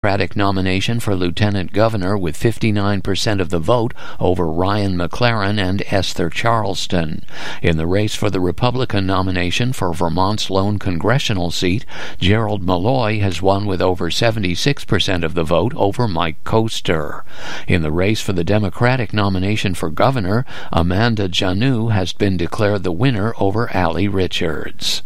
Democratic nomination for lieutenant governor with 59% of the vote over Ryan McLaren and Esther Charleston. In the race for the Republican nomination for Vermont's lone congressional seat, Gerald Malloy has won with over 76% of the vote over Mike Koester. In the race for the Democratic nomination for governor, Amanda Janu has been declared the winner over Allie Richards.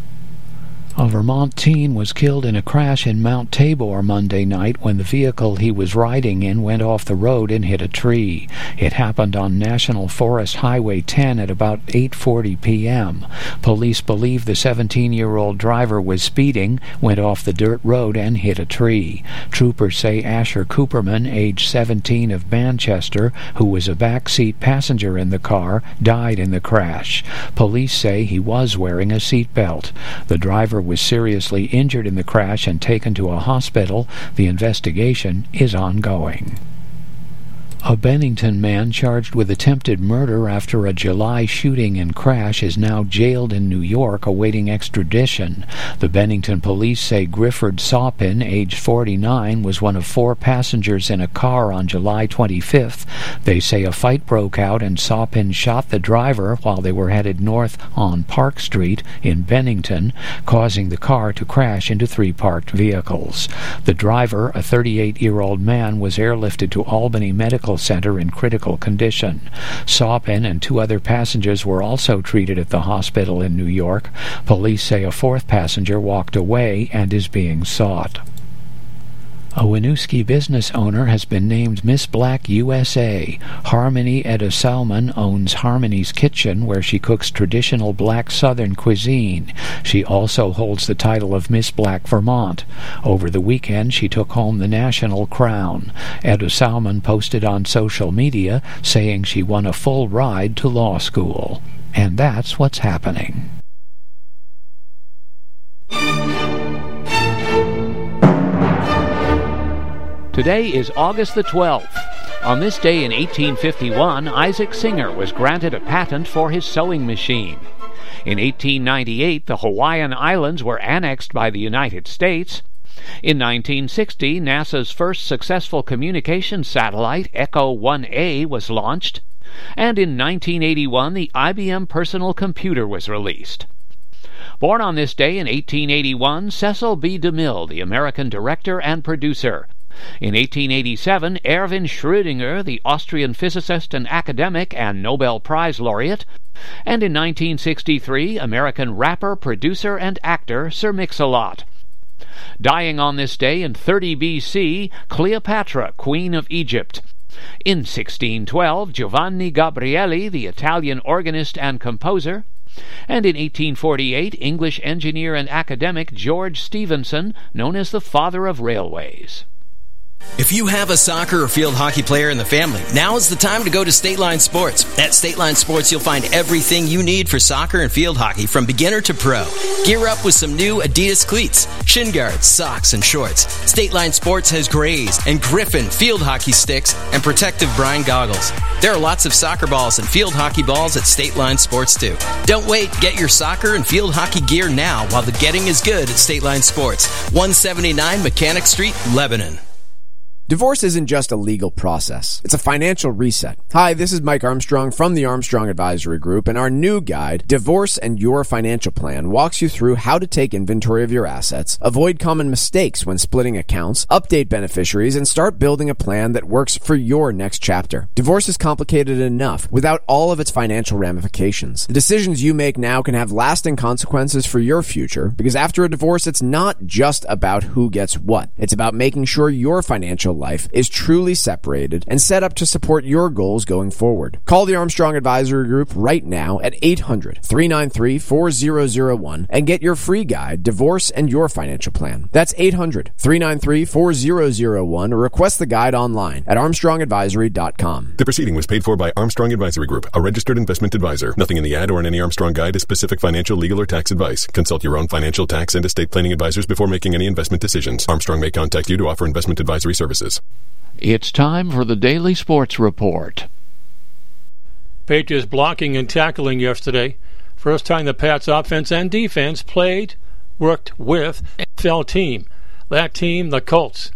A Vermont teen was killed in a crash in Mount Tabor Monday night when the vehicle he was riding in went off the road and hit a tree. It happened on National Forest Highway 10 at about 8:40 p.m. Police believe the 17-year-old driver was speeding, went off the dirt road, and hit a tree. Troopers say Asher Cooperman, age 17, of Manchester, who was a backseat passenger in the car, died in the crash. Police say he was wearing a seatbelt. The driver was seriously injured in the crash and taken to a hospital. The investigation is ongoing. A Bennington man charged with attempted murder after a July shooting and crash is now jailed in New York awaiting extradition. The Bennington police say Grifford Saupin, aged 49, was one of 4 passengers in a car on July 25th. They say a fight broke out and Saupin shot the driver while they were headed north on Park Street in Bennington, causing the car to crash into 3 parked vehicles. The driver, a 38-year-old man, was airlifted to Albany Medical Center in critical condition. Saupin and 2 other passengers were also treated at the hospital in New York. Police say a 4th passenger walked away and is being sought. A Winooski business owner has been named Miss Black USA. Harmony Etta Salmon owns Harmony's Kitchen, where she cooks traditional black Southern cuisine. She also holds the title of Miss Black Vermont. Over the weekend, she took home the national crown. Etta Salmon posted on social media saying she won a full ride to law school. And that's what's happening. Today is August the 12th. On this day in 1851, Isaac Singer was granted a patent for his sewing machine. In 1898, the Hawaiian Islands were annexed by the United States. In 1960, NASA's first successful communications satellite, Echo 1A, was launched. And in 1981, the IBM personal computer was released. Born on this day in 1881, Cecil B. DeMille, the American director and producer. In 1887, Erwin Schrödinger, the Austrian physicist and academic and Nobel Prize laureate. And in 1963, American rapper, producer, and actor Sir Mix-a-Lot. Dying on this day in 30 BC, Cleopatra, Queen of Egypt. In 1612, Giovanni Gabrieli, the Italian organist and composer. And in 1848, English engineer and academic George Stephenson, known as the father of railways. If you have a soccer or field hockey player in the family, now is the time to go to State Line Sports. At State Line Sports, you'll find everything you need for soccer and field hockey, from beginner to pro. Gear up with some new Adidas cleats, shin guards, socks, and shorts. State Line Sports has Grays and Griffin field hockey sticks and protective brine goggles. There are lots of soccer balls and field hockey balls at State Line Sports, too. Don't wait. Get your soccer and field hockey gear now while the getting is good at State Line Sports. 179 Mechanic Street, Lebanon. Divorce isn't just a legal process. It's a financial reset. Hi, this is Mike Armstrong from the Armstrong Advisory Group, and our new guide, Divorce and Your Financial Plan, walks you through how to take inventory of your assets, avoid common mistakes when splitting accounts, update beneficiaries, and start building a plan that works for your next chapter. Divorce is complicated enough without all of its financial ramifications. The decisions you make now can have lasting consequences for your future, because after a divorce, it's not just about who gets what. It's about making sure your financial life is truly separated and set up to support your goals going forward. Call the Armstrong Advisory Group right now at 800-393-4001 and get your free guide, Divorce and Your Financial Plan. That's 800-393-4001 or request the guide online at armstrongadvisory.com. The proceeding was paid for by Armstrong Advisory Group, a registered investment advisor. Nothing in the ad or in any Armstrong guide is specific financial, legal, or tax advice. Consult your own financial, tax, and estate planning advisors before making any investment decisions. Armstrong may contact you to offer investment advisory services. It's time for the Daily Sports Report. Patriots blocking and tackling yesterday. First time the Pats offense and defense worked with an NFL team. That team, the Colts.